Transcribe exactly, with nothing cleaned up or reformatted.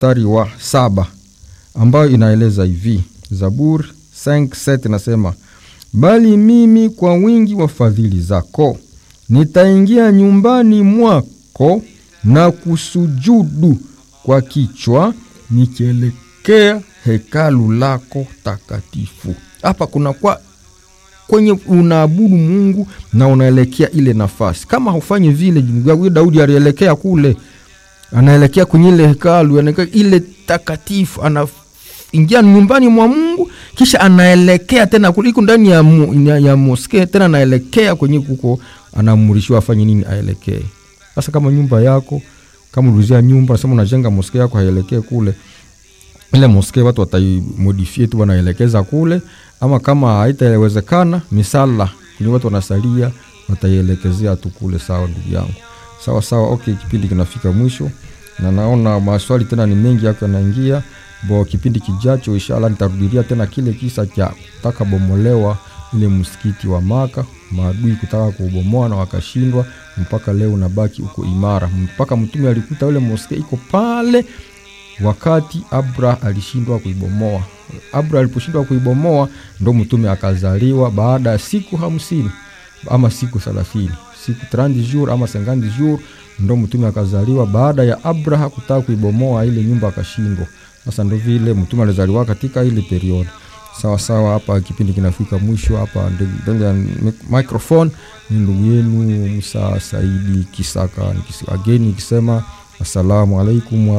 mstari wa saba ambayo inaeleza hivi. Zaburi tano sita nasema, bali mimi kwa wingi wa fadhili zako nitaingia nyumbani mwako na kusujudu kwa kichwa nikielekea hekalu lako takatifu. Hapa kuna kwa kwenye unaabudu Mungu na unaelekea ile nafasi. Kama hufanyi vile, Daudi alielekea kule, anaelekea kwenye ile hekalu, anaelekea ile takatifu, anaingia nyumbani mwa Mungu, kisha anaelekea tena kuliko ndani ya ya, ya moske, tena anaelekea kwenye kuko anaamrishwa afanye nini, aelekee. Sasa kama nyumba yako, kama ulizia nyumba, sema unajenga moske yako haelekee kule, ile moske watu wataimodify tu, wanaelekeza kule. Ama kama haitawezekana, misala kwenye watu wanasalia wataielekezea tu kule. Sawa ndugu yangu, sawa sawa. Okay, kipindi kinafika mwisho na naona maswali tena ni mengi yako yanaingia. Bo kipindi kijacho inshallah nitarudia tena kile kisa cha kutaka bomolewa ile msikiti wa Maka, maadui kutaka kubomoa na wakashindwa, mpaka leo unabaki uko imara, mpaka mtume alikuta ile mosque iko pale wakati Abra alishindwa kuibomoa. Abra aliposhindwa kuibomoa ndo mtume akazaliwa baada ya siku hamsini ama siku thelathini, siku thelathini jours ama cinquante jours ndo mtume akazaliwa baada ya Abra kutaka kuibomoa ile nyumba akashindwa. Sasa ndo vile mtume alizaliwa katika ile period. Sawa sawa, hapa kipindi kinafika mwisho. Hapa ndani ya microphone ni ndugu yenu Musa Saidi Kisaka, nikisema ageni nikisema assalamu alaikum wa